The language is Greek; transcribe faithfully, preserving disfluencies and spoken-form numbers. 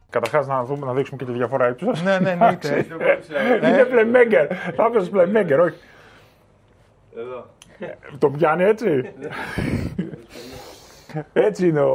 Καταρχάς να δούμε, να δείξουμε και τη διαφορά ύψους. Ναι, ναι, ναι. Είναι playmaker. Θα έπαιζε playmaker, όχι. Εδώ. Το πιάνει έτσι. Έτσι είναι ο